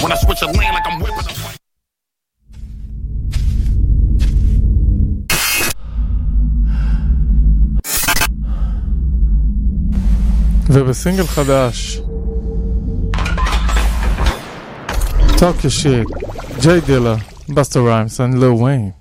When I switch a lane like I'm whipping a ובסינגל חדש Talk Your Shit, Jay Dilla, Busta Rhymes and Lil Wayne.